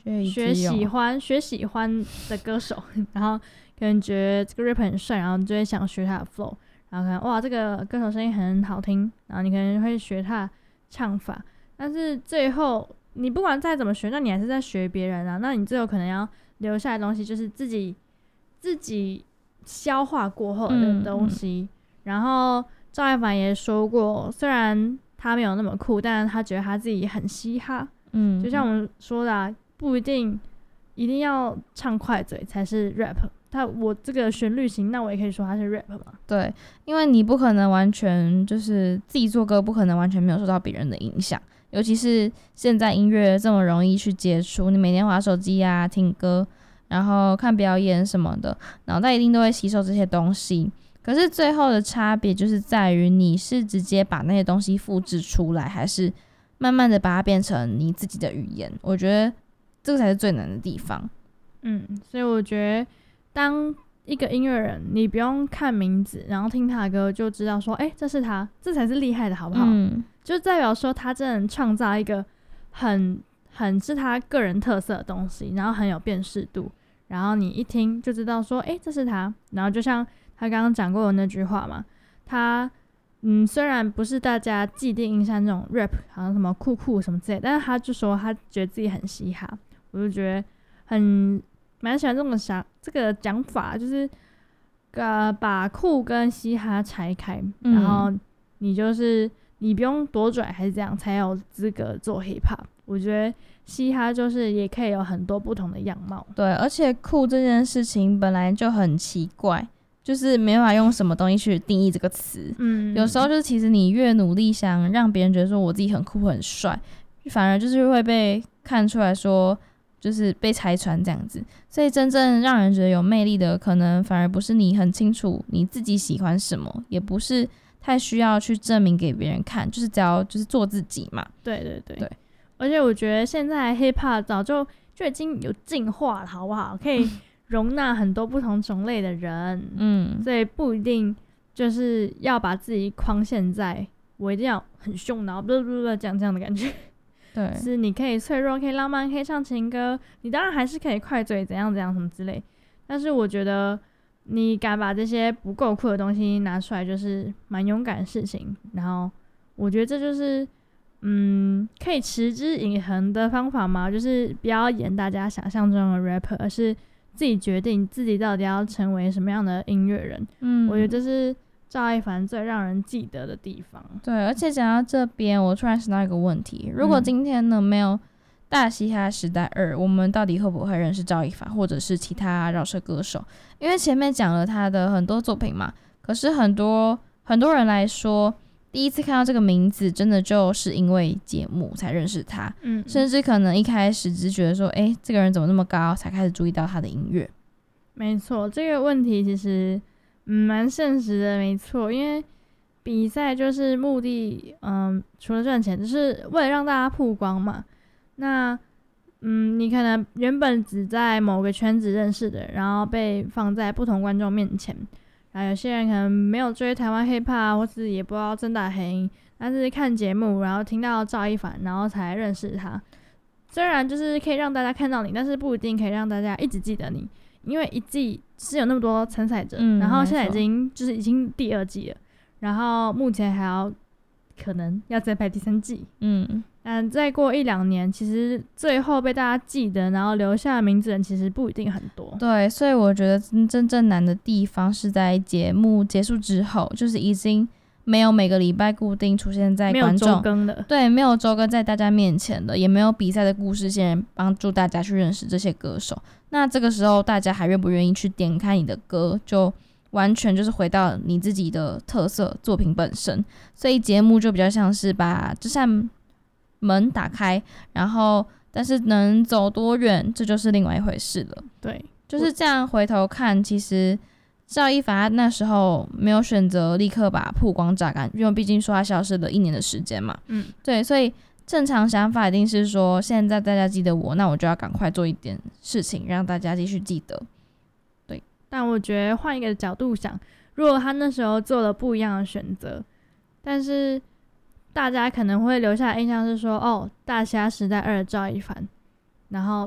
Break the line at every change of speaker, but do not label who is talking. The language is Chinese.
学喜欢的歌手，然后可能觉得这个 rapper 很帅，然后就会想学他的 flow， 然后可能哇这个歌手声音很好听，然后你可能会学他的唱法，但是最后你不管再怎么学，那你还是在学别人啊，那你最后可能要留下来的东西就是自己消化过后的东西。然后赵爱凡也说过，虽然他没有那么酷，但他觉得他自己很嘻哈。就像我们说的啊，不一定要唱快嘴才是 rap。我这个旋律型，那我也可以说他是 rap 嘛。
对，因为你不可能完全就是自己做歌，不可能完全没有受到别人的影响。尤其是现在音乐这么容易去接触，你每天滑手机啊、听歌，然后看表演什么的，脑袋一定都会吸收这些东西。可是最后的差别就是在于你是直接把那些东西复制出来，还是慢慢的把它变成你自己的语言。我觉得这个才是最难的地方。
所以我觉得当一个音乐人，你不用看名字，然后听他的歌就知道说，这是他，这才是厉害的，好不好？就代表说他真的创造一个很是他个人特色的东西，然后很有辨识度，然后你一听就知道说，这是他。然后就像他刚刚讲过的那句话嘛，他虽然不是大家既定印象那种 rap 好像什么酷酷什么之类的，但是他就说他觉得自己很嘻哈，我就觉得蛮喜欢这个讲法，就是把酷跟嘻哈拆开，然后你不用多拽还是这样才有资格做 hip hop。我觉得嘻哈就是也可以有很多不同的样貌。
对，而且酷这件事情本来就很奇怪，就是没办法用什么东西去定义这个词。有时候就是其实你越努力想让别人觉得说我自己很酷很帅，反而就是会被看出来说就是被拆穿这样子。所以真正让人觉得有魅力的，可能反而不是你很清楚你自己喜欢什么，也不是太需要去证明给别人看，就是只要就是做自己嘛。
对，而且我觉得现在 hip hop 早就已经有进化了，好不好？可以容纳很多不同种类的人。所以不一定就是要把自己框限在我一定要很凶，然后这样的感觉。
对，
是你可以脆弱，可以浪漫，可以唱情歌，你当然还是可以快嘴怎样什么之类。但是我觉得你敢把这些不够酷的东西拿出来，就是蛮勇敢的事情。然后我觉得这就是可以持之以恒的方法嘛，就是不要演大家想象中的 rapper， 而是自己决定自己到底要成为什么样的音乐人。我觉得这是赵爱凡最让人记得的地方。
对，而且讲到这边，我突然想到一个问题：如果今天呢没有大嘻哈时代2，我们到底会不会认识赵一凡或者是其他饶舌歌手？因为前面讲了他的很多作品嘛，可是很多人来说，第一次看到这个名字，真的就是因为节目才认识他，甚至可能一开始只是觉得说，这个人怎么那么高，才开始注意到他的音乐。
没错，这个问题其实蛮现实的，没错，因为比赛就是目的，除了赚钱，就是为了让大家曝光嘛。那你可能原本只在某个圈子认识的，然后被放在不同观众面前。然后有些人可能没有追台湾 hiphop， 或是也不知道正大黑鹰，但是看节目，然后听到赵一凡，然后才认识他。虽然就是可以让大家看到你，但是不一定可以让大家一直记得你，因为一季是有那么多参赛者，然后现在已经第2季了，然后目前还要可能要再拍第3季。再过1-2年，其实最后被大家记得，然后留下的名字人其实不一定很多。
对，所以我觉得真正难的地方是在节目结束之后，就是已经没有每个礼拜固定出现在观众，
没有周更的，
对，没有周更在大家面前的，也没有比赛的故事线帮助大家去认识这些歌手。那这个时候大家还愿不愿意去点开你的歌，就完全就是回到你自己的特色作品本身。所以节目就比较像是把这扇门打开，然后但是能走多远，这就是另外一回事了。
对，
就是这样回头看，其实赵一凡那时候没有选择立刻把曝光榨干，因为毕竟说他消失了1年的时间嘛。对，所以正常想法一定是说，现在大家记得我，那我就要赶快做一点事情，让大家继续记得。对，
但我觉得换一个角度想，如果他那时候做了不一样的选择，但是大家可能会留下的印象是说，大虾时代2的赵一凡，然后